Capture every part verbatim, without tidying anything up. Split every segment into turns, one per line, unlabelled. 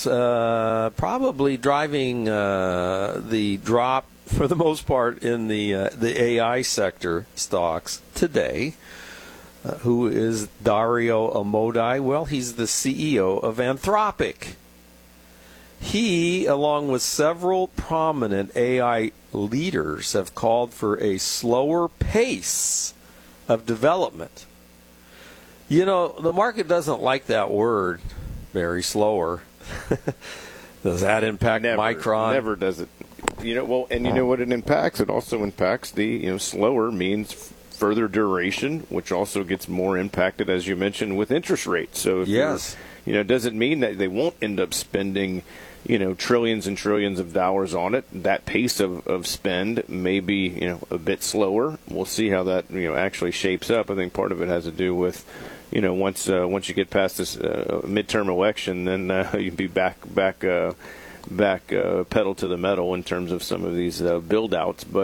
what's uh, probably driving uh, the drop, for the most part, in the uh, the A I sector stocks today. Uh, who is Dario Amodei? Well, he's the C E O of Anthropic. He, along with several prominent A I leaders, have called for a slower pace of development. You know, the market doesn't like that word, very slower. Does that impact
never,
Micron?
Never does it. You know, well, and you know what it impacts? It also impacts the, you know, slower means further duration, which also gets more impacted, as you mentioned, with interest rates. So, if
yes,
you know, it doesn't mean that they won't end up spending, you know, trillions and trillions of dollars on it. That pace of, of spend may be, you know, a bit slower. We'll see how that, you know, actually shapes up. I think part of it has to do with, you know, once uh, once you get past this uh, midterm election, then uh, you'll be back back uh, back uh, pedal to the metal in terms of some of these uh, build outs, but.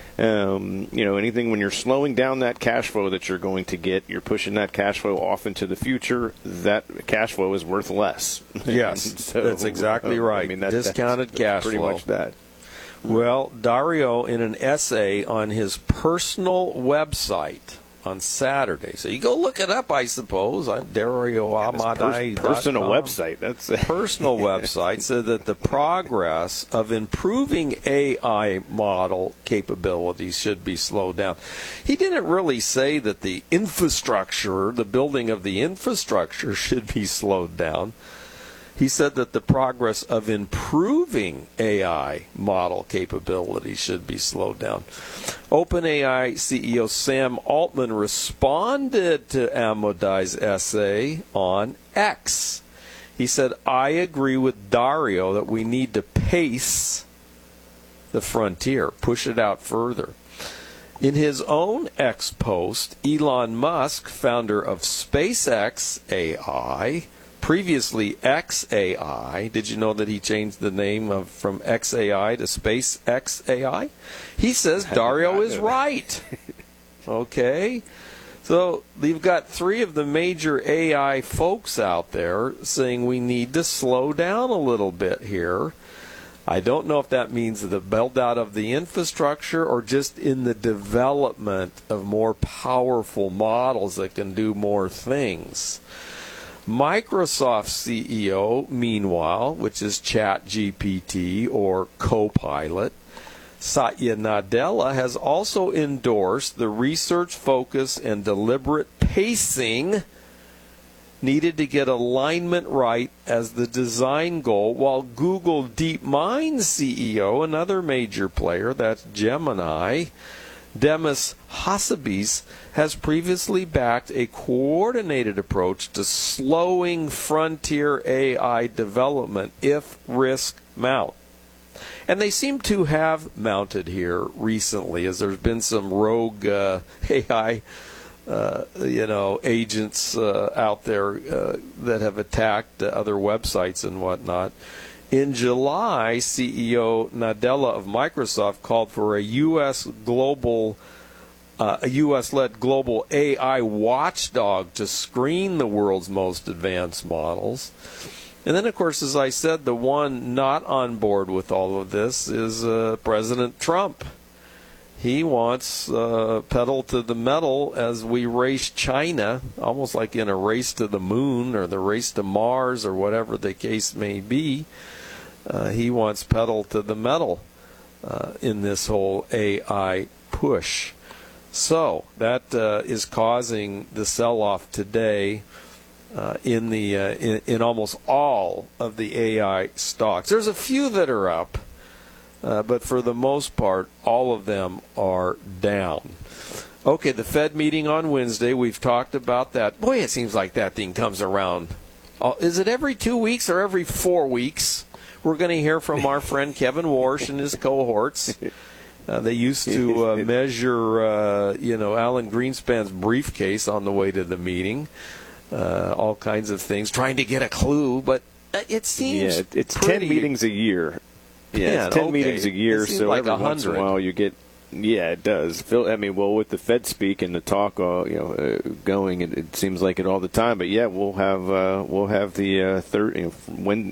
Um, you know, anything when you're slowing down that cash flow that you're going to get, you're pushing that cash flow off into the future, that cash flow is worth less.
Yes,
so,
that's exactly right.
I mean, that,
Discounted
that's,
cash
that's pretty
flow.
much that.
Well, Dario, in an essay on his personal website on Saturday, so you go look it up, I suppose, on Dario Amodei.
Pers- personal website. That's
personal website said that the progress of improving A I model capabilities should be slowed down. He didn't really say that the infrastructure, the building of the infrastructure, should be slowed down. He said that the progress of improving A I model capabilities should be slowed down. OpenAI C E O Sam Altman responded to Amodei's essay on X. He said, I agree with Dario that we need to pace the frontier, push it out further. In his own X post, Elon Musk, founder of SpaceX A I, previously X A I. Did you know that he changed the name of from X A I to SpaceX A I? He says Dario is right. Okay. So you've got three of the major A I folks out there saying we need to slow down a little bit here. I don't know if that means the build out of the infrastructure or just in the development of more powerful models that can do more things. Microsoft C E O, meanwhile, which is ChatGPT or Copilot, Satya Nadella, has also endorsed the research focus and deliberate pacing needed to get alignment right as the design goal, while Google DeepMind C E O, another major player, that's Gemini, Demis Hassabis, has previously backed a coordinated approach to slowing frontier A I development if risk mount. And they seem to have mounted here recently, as there's been some rogue uh, A I uh, you know, agents uh, out there uh, that have attacked uh, other websites and whatnot. In July, C E O Nadella of Microsoft called for a U S global, uh, a U S-led global A I watchdog to screen the world's most advanced models. And then, of course, as I said, the one not on board with all of this is uh, President Trump. He wants uh, pedal to the metal as we race China, almost like in a race to the moon or the race to Mars or whatever the case may be. Uh, he wants pedal to the metal uh, in this whole A I push. So that uh, is causing the sell-off today uh, in the uh, in, in almost all of the A I stocks. There's a few that are up, uh, but for the most part, all of them are down. Okay, the Fed meeting on Wednesday, we've talked about that. Boy, it seems like that thing comes around. Uh, is it every two weeks or every four weeks? We're going to hear from our friend Kevin Warsh and his cohorts. Uh, they used to uh, measure, uh, you know, Alan Greenspan's briefcase on the way to the meeting, uh, all kinds of things, trying to get a clue. But it seems
yeah, it's
pretty,
ten meetings a year. Yeah,
yeah
it's ten
okay.
meetings a year. So
like
every once in a while you get. Yeah, it does. Phil, I mean, well, with the Fed speak and the talk, uh, you know, uh, going, it, it seems like it all the time. But yeah, we'll have uh, we'll have the uh, third, you know, when